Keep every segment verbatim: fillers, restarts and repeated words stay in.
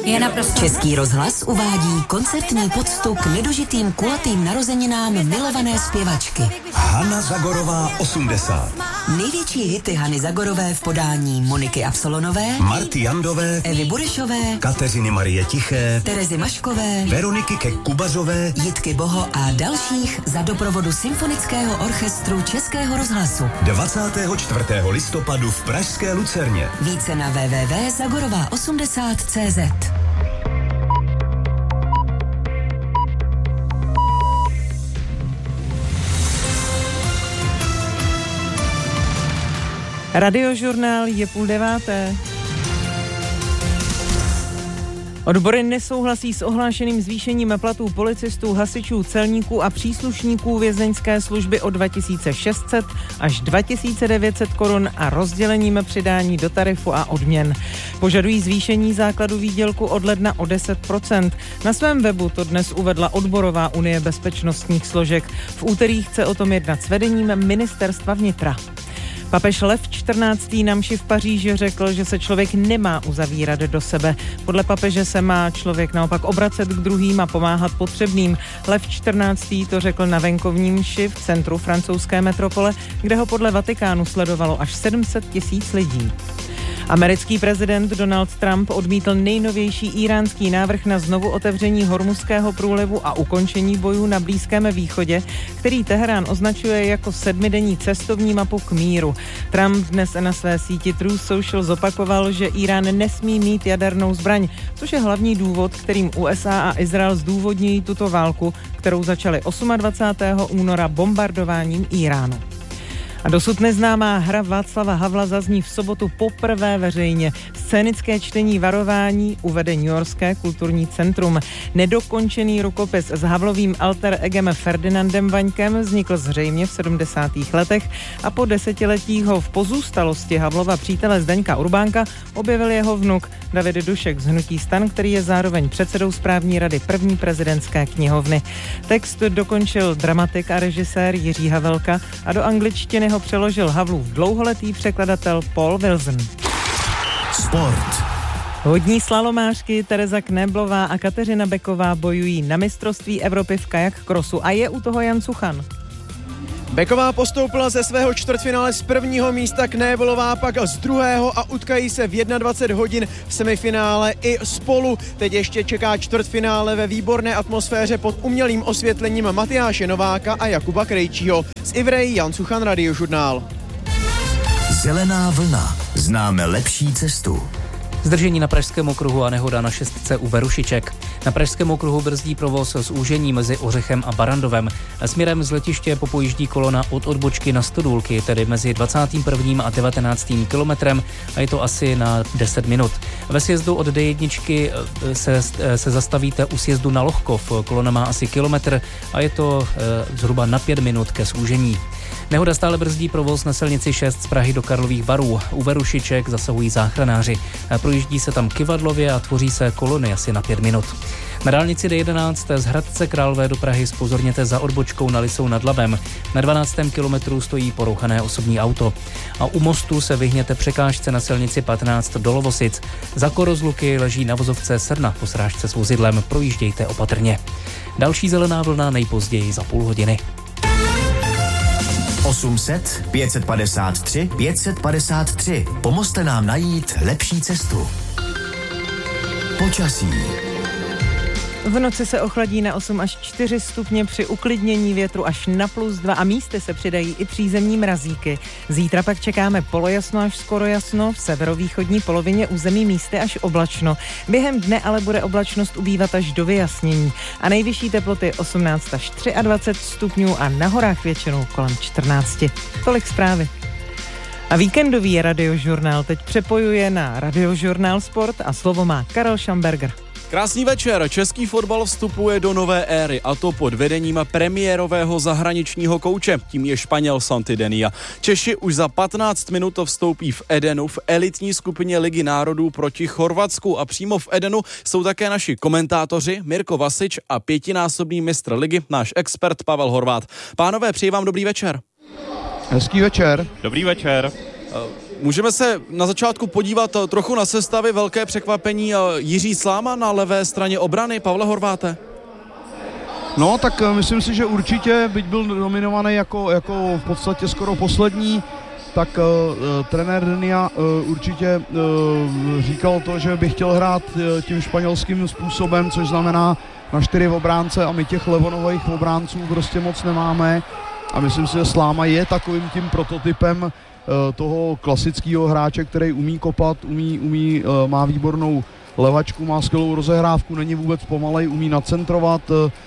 Je naprosto. Český rozhlas uvádí koncertní poctu k nedožitým kulatým narozeninám milované zpěvačky. Hana Zagorová osmdesát. Největší hity Hany Zagorové v podání Moniky Absolonové, Marty Jandové, Evy Burešové, Kateřiny Marie Tiché, Terezy Maškové, Veroniky Kek-Kubařové, Jitky Boho a dalších za doprovodu Symfonického orchestru Českého rozhlasu. dvacátého čtvrtého listopadu v pražské Lucerně. Více na w w w tečka zagorová osmdesát tečka cé zet. Radiožurnál je půl deváté. Odbory nesouhlasí s ohlášeným zvýšením platů policistů, hasičů, celníků a příslušníků vězeňské služby o dva tisíce šest set až dva tisíce devět set korun a rozdělením přidání do tarifu a odměn. Požadují zvýšení základu výdělku od ledna o deset procent. Na svém webu to dnes uvedla Odborová unie bezpečnostních složek. V úterý chce o tom jednat s vedením ministerstva vnitra. Papež Lev čtrnáctý na mši v Paříži řekl, že se člověk nemá uzavírat do sebe. Podle papeže se má člověk naopak obracet k druhým a pomáhat potřebným. Lev čtrnáctý to řekl na venkovní mši v centru francouzské metropole, kde ho podle Vatikánu sledovalo až sedm set tisíc lidí. Americký prezident Donald Trump odmítl nejnovější íránský návrh na znovu otevření Hormuzského průlivu a ukončení bojů na Blízkém východě, který Teherán označuje jako sedmidenní cestovní mapu k míru. Trump dnes na své síti Truth Social zopakoval, že Irán nesmí mít jadernou zbraň, což je hlavní důvod, kterým U S A a Izrael zdůvodňují tuto válku, kterou začali dvacátého osmého února bombardováním Iránu. A dosud neznámá hra Václava Havla zazní v sobotu poprvé veřejně. Scénické čtení varování uvede Newyorské kulturní centrum. Nedokončený rukopis s Havlovým alter egem Ferdinandem Vaňkem vznikl zřejmě v sedmdesátých letech a po desetiletí ho v pozůstalosti Havlova přítele Zdeňka Urbánka objevil jeho vnuk David Dušek z hnutí STAN, který je zároveň předsedou správní rady první prezidentské knihovny. Text dokončil dramatik a režisér Jiří Havelka a do angličtiny ho přeložil Havlův dlouholetý překladatel Paul Wilson. Sport. Vodní slalomářky Tereza Knéblová a Kateřina Beková bojují na mistrovství Evropy v kajak krosu a je u toho Jan Suchan. Beková postoupila ze svého čtvrtfinále z prvního místa, Knéblová pak z druhého a utkají se v dvacet jedna hodin v semifinále i spolu. Teď ještě čeká čtvrtfinále ve výborné atmosféře pod umělým osvětlením Matyáše Nováka a Jakuba Krejčího. Z Ivreji Jan Suchan, Radiožurnál. Zelená vlna. Známe lepší cestu. Zdržení na Pražském okruhu a nehoda na šestce u Verušiček. Na Pražském okruhu brzdí provoz s úžení mezi Ořechem a Barandovem. Směrem z letiště popojíždí kolona od odbočky na Stodůlky, tedy mezi dvacátým prvním a devatenáctým kilometrem a je to asi na deset minut. Ve sjezdu od D jedna se, se zastavíte u sjezdu na Lohkov. Kolona má asi kilometr a je to e, zhruba na pět minut ke zúžení. Nehoda stále brzdí provoz na silnici šest z Prahy do Karlových Varů. U Verušiček zasahují záchranáři. Projíždí se tam kyvadlově a tvoří se kolony asi na pět minut. Na dálnici D jedenáct z Hradce Králové do Prahy zpozorněte za odbočkou na Lisou nad Labem. Na dvanáctém kilometru stojí porouchané osobní auto. A u mostu se vyhněte překážce na silnici patnáct do Lovosic. Za Korozluky leží na vozovce Srna po srážce s vozidlem. Projíždějte opatrně. Další zelená vlna nejpozději za půl hodiny. osm set, pět set padesát tři, pět set padesát tři. Pomozte nám najít lepší cestu. Počasí. V noci se ochladí na osm až čtyři stupně, při uklidnění větru až na plus dva a místy se přidají i přízemní mrazíky. Zítra pak čekáme polojasno až skoro jasno, v severovýchodní polovině území místy až oblačno. Během dne ale bude oblačnost ubývat až do vyjasnění a nejvyšší teploty osmnáct až dvacet tři stupňů a na horách většinou kolem čtrnáct. Tolik zprávy. A víkendový Radiožurnál teď přepojuje na Radiožurnál Sport a slovo má Karel Šamberger. Krásný večer, český fotbal vstupuje do nové éry a to pod vedením premiérového zahraničního kouče, tím je Španěl Santi Denia. Češi už za patnáct minut to vstoupí v Edenu v elitní skupině Ligy národů proti Chorvatsku a přímo v Edenu jsou také naši komentátoři Mirko Vasič a pětinásobný mistr ligy, náš expert Pavel Horvát. Pánové, přeji vám dobrý večer. Hezký večer. Dobrý večer. Můžeme se na začátku podívat trochu na sestavy. Velké překvapení Jiří Sláma na levé straně obrany. Pavle Horváte. No, tak myslím si, že určitě, byť byl nominovaný jako, jako v podstatě skoro poslední, tak uh, trenér Denia uh, určitě uh, říkal to, že by chtěl hrát uh, tím španělským způsobem, což znamená na čtyři obránce a my těch levonových obránců prostě moc nemáme a myslím si, že Sláma je takovým tím prototypem uh, toho klasického hráče, který umí kopat, umí, umí uh, má výbornou levačku, má skvělou rozehrávku, není vůbec pomalej, umí nacentrovat,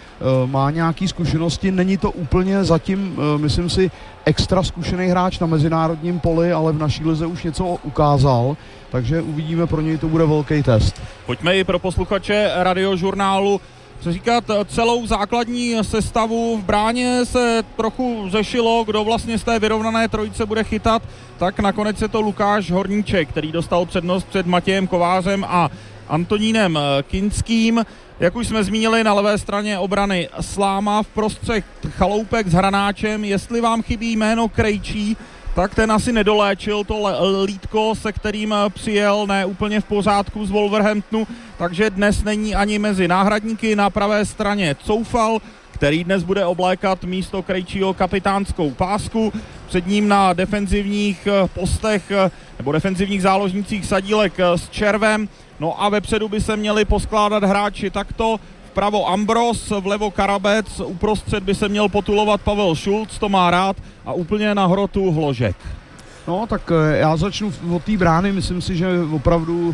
má nějaké zkušenosti, není to úplně zatím, myslím si, extra zkušený hráč na mezinárodním poli, ale v naší lize už něco ukázal, takže uvidíme, pro něj to bude velký test. Pojďme i pro posluchače Radiožurnálu říkat celou základní sestavu. V bráně se trochu řešilo, kdo vlastně z té vyrovnané trojice bude chytat, tak nakonec je to Lukáš Horníček, který dostal přednost před Matějem Kovářem a Antonínem Kinským. Jak už jsme zmínili, na levé straně obrany Sláma, vprostřed Chaloupek s Hranáčem. Jestli vám chybí jméno Krejčí, tak ten asi nedoléčil to lítko, se kterým přijel ne úplně v pořádku z Wolverhamptonu, takže dnes není ani mezi náhradníky. Na pravé straně Coufal, který dnes bude oblékat místo Krejčího kapitánskou pásku. Před ním na defenzivních postech nebo defenzivních záložnících Sadílek s Červem. No a vepředu by se měli poskládat hráči takto. Vpravo Ambros, vlevo Karabec, uprostřed by se měl potulovat Pavel Šulc, to má rád, a úplně na hrotu Hložek. No tak já začnu od té brány, myslím si, že opravdu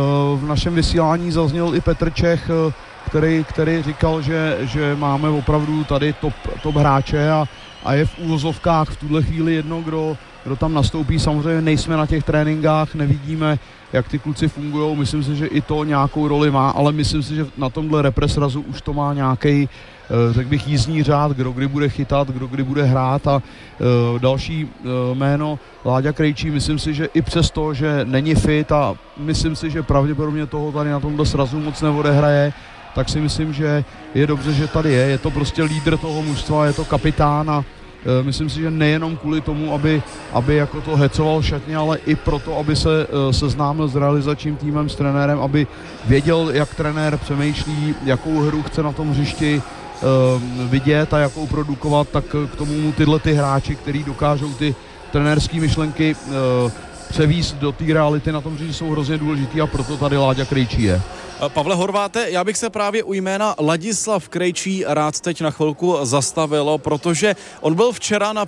v našem vysílání zazněl i Petr Čech, který, který říkal, že, že máme opravdu tady top, top hráče a, a je v úvozovkách v tuhle chvíli jedno, kdo, kdo tam nastoupí. Samozřejmě nejsme na těch tréninkách, nevidíme, jak ty kluci fungují, myslím si, že i to nějakou roli má, ale myslím si, že na tomhle represrazu už to má nějaký, řekl bych, jízdní řád, kdo kdy bude chytat, kdo kdy bude hrát a uh, další uh, jméno Láďa Krejčí, myslím si, že i přesto, že není fit a myslím si, že pravděpodobně toho tady na tomhle srazu moc neodehraje, tak si myslím, že je dobře, že tady je, je to prostě lídr toho mužstva, je to kapitán a myslím si, že nejenom kvůli tomu, aby, aby jako to hecoval šatně, ale i proto, aby se seznámil s realizačním týmem, s trenérem, aby věděl, jak trenér přemýšlí, jakou hru chce na tom hřišti uh, vidět a jakou produkovat, tak k tomu mu tyhle ty hráči, který dokážou ty trenérské myšlenky uh, převíst do té reality na tom hřišti, jsou hrozně důležitý a proto tady Láďa Krejčí je. Pavle Horváte, já bych se právě u jména Ladislav Krejčí rád teď na chvilku zastavil, protože on byl včera na